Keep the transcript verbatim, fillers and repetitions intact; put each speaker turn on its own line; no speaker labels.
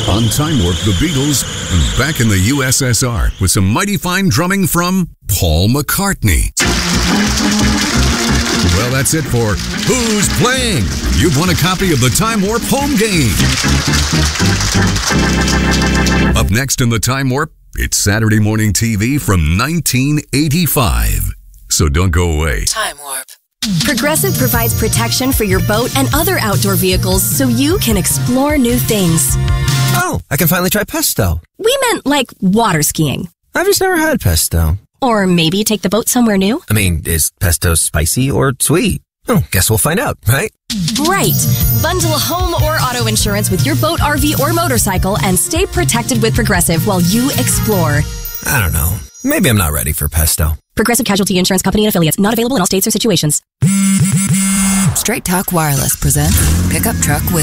On Time Warp, the Beatles, back in the U S S R with some mighty fine drumming from Paul McCartney. Well, that's it for Who's Playing? You've won a copy of the Time Warp home game. Up next in the Time Warp, it's Saturday morning T V from nineteen eighty-five. So don't go away.
Time Warp.
Progressive provides protection for your boat and other outdoor vehicles so you can explore new things.
Oh, I can finally try pesto.
We meant like water skiing.
I've just never had pesto.
Or maybe take the boat somewhere new.
I mean, is pesto spicy or sweet? Oh, guess we'll find out, right?
Right. Bundle home or auto insurance with your boat, R V, or motorcycle and stay protected with Progressive while you explore.
I don't know. Maybe I'm not ready for pesto.
Progressive Casualty Insurance Company and Affiliates. Not available in all states or situations.
Straight Talk Wireless presents Pickup Truck with